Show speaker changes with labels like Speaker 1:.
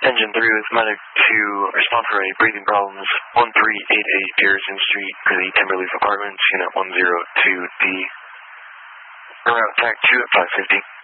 Speaker 1: Engine 3 with medic to respond for a breathing problems, 1388 Garrison Street for the Timberleaf Apartments, Unit 102D. Route TAC 2 at 550.